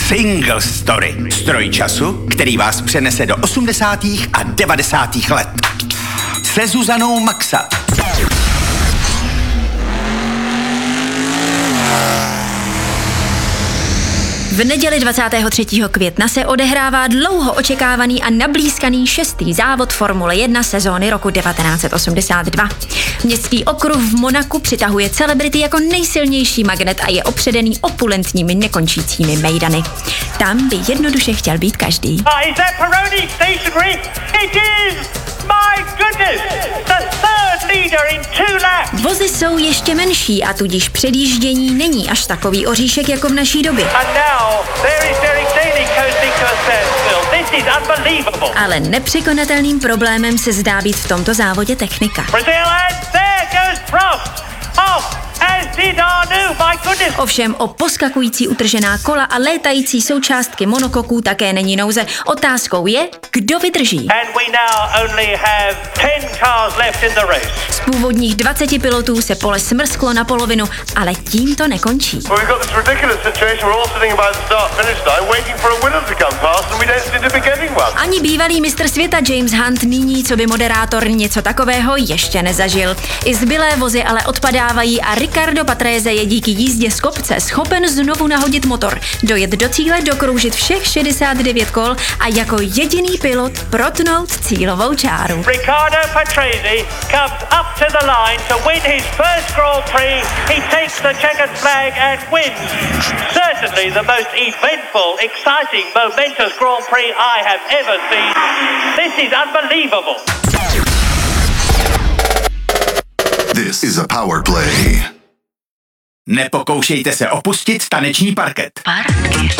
Single Story. Stroj času, který vás přenese do 80. a 90. let. Se Zuzanou Maxa. V neděli 23. května se odehrává dlouho očekávaný a nablízkaný 6. závod Formule 1 sezóny roku 1982. Městský okruh v Monaku přitahuje celebrity jako nejsilnější magnet a je opředený opulentními nekončícími mejdany. Tam by jednoduše chtěl být každý. Is that Peroni stationary? It is! My goodness! The third leader in 2 laps! Vozy jsou ještě menší a tudíž předjíždění není až takový oříšek jako v naší době. And now there is Derek Daly coasting to a standstill. This is unbelievable. Ale nepřekonatelným problémem se zdá být v tomto závodě technika. Brazil, and there goes Prost! Off! As did Arnoux, my goodness! Ovšem o poskakující utržená kola a létající součástky monokoků také není nouze. Otázkou je, kdo vydrží. And we now only have 10 cars left in the race. Z původních 20 pilotů se pole smrsklo na polovinu, ale tím to nekončí. Well, we've got this ridiculous situation. We're all sitting by the start-finish line waiting for a winner to come past and we don't seem to be getting one. Ani bývalý mistr světa James Hunt nyní, co by moderátor, něco takového ještě nezažil. I zbylé vozy ale odpadávají a Riccardo Patrese je díky jízdě z kopce schopen znovu nahodit motor, dojet do cíle, dokroužit všech 69 kol a jako jediný pilot protnout cílovou čáru. Riccardo Patrese comes up to the line to win his first Grand Prix. He takes the checkered flag and wins. Certainly the most eventful, exciting, momentous Grand Prix I have ever seen. This is unbelievable. This is a power play. Nepokoušejte se opustit taneční parket.